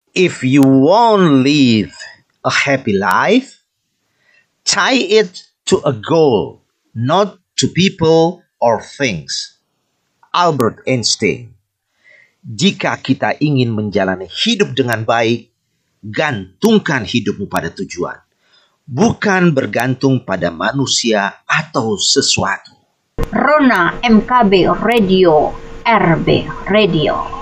If you want live a happy life, tie it to a goal, not to people or things. Albert Einstein. Jika kita ingin menjalani hidup dengan baik, gantungkan hidupmu pada tujuan, bukan bergantung pada manusia atau sesuatu. Rona MKB Radio, RB Radio.